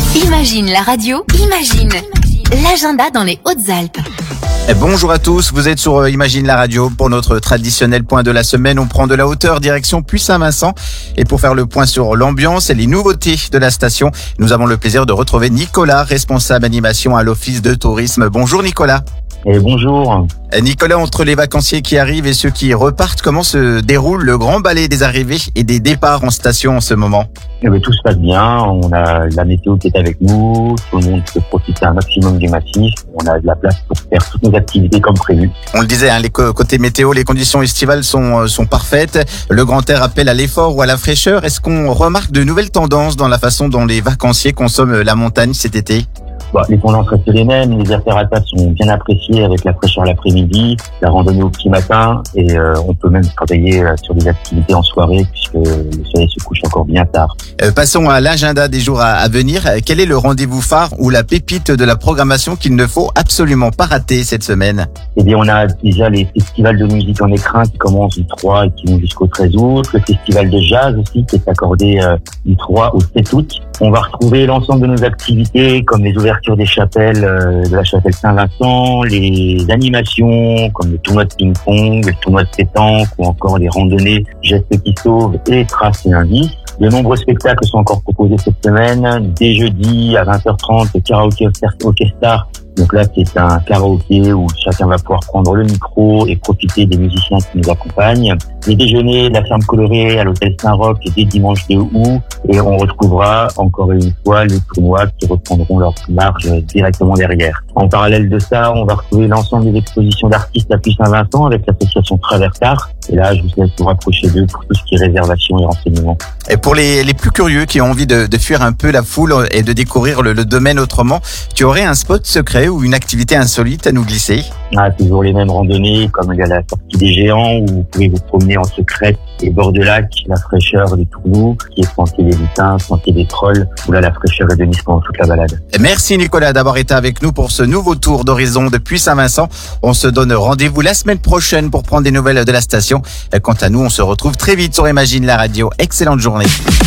Imagine la radio, imagine l'agenda dans les Hautes-Alpes. Bonjour à tous, vous êtes sur Imagine la radio. Pour notre traditionnel point de la semaine, on prend de la hauteur direction Puy-Saint-Vincent. Et pour faire le point sur l'ambiance et les nouveautés de la station, nous avons le plaisir de retrouver Nicolas, responsable animation à l'Office de tourisme. Bonjour Nicolas. Et bonjour. Nicolas, entre les vacanciers qui arrivent et ceux qui repartent, comment se déroule le grand balai des arrivées et des départs en station en ce moment? Tout se passe bien, on a la météo qui est avec nous, tout le monde peut profiter un maximum du massif, on a de la place pour faire toutes nos activités comme prévu. On le disait, les côté météo, les conditions estivales sont parfaites, le grand air appelle à l'effort ou à la fraîcheur. Est-ce qu'on remarque de nouvelles tendances dans la façon dont les vacanciers consomment la montagne cet été? Les tendances restent les mêmes, les aires terre à table sont bien appréciées avec la fraîcheur l'après-midi, la randonnée au petit matin et on peut même travailler sur des activités en soirée puisque le soleil se couche encore bien tard. Passons à l'agenda des jours à venir. Quel est le rendez-vous phare ou la pépite de la programmation qu'il ne faut absolument pas rater cette semaine? On a déjà les festivals de musique en écrin qui commencent du 3 et qui vont jusqu'au 13 août, le festival de jazz aussi qui est accordé du 3 au 7 août. On va retrouver l'ensemble de nos activités comme les ouvertures des chapelles de la chapelle Saint-Vincent, les animations comme le tournoi de ping-pong, le tournoi de pétanque ou encore les randonnées gestes qui sauvent et traces et indices. De nombreux spectacles sont encore proposés cette semaine. Dès jeudi à 20h30, le karaoké Orchestra. Donc là, c'est un karaoké où chacun va pouvoir prendre le micro et profiter des musiciens qui nous accompagnent. Les déjeuners de la ferme colorée à l'hôtel Saint-Roch dès dimanche 2 août. Et on retrouvera encore une fois les tournois qui reprendront leur marge directement derrière. En parallèle de ça, on va retrouver l'ensemble des expositions d'artistes à Puy-Saint-Vincent avec l'association Traversart. Et là, je vous laisse vous rapprocher d'eux pour tout ce qui est réservation et renseignements. Et pour les plus curieux qui ont envie de fuir un peu la foule et de découvrir le domaine autrement, tu aurais un spot secret ou une activité insolite à nous glisser? Toujours les mêmes randonnées, comme il y a la sortie des géants où vous pouvez vous promener en secret et bord de lac, la fraîcheur des tourneaux, qui est sentier des lutins, sentier des trolls, où là la fraîcheur est de mise pendant toute la balade. Merci Nicolas d'avoir été avec nous pour ce nouveau tour d'horizon depuis Saint-Vincent. On se donne rendez-vous la semaine prochaine pour prendre des nouvelles de la station. Quant à nous, on se retrouve très vite sur Imagine la radio. Excellente journée.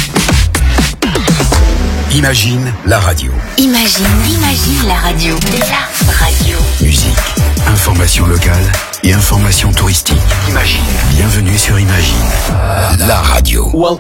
Imagine la radio. Imagine la radio. La radio. Musique, information locale et information touristique. Imagine. Bienvenue sur Imagine la radio.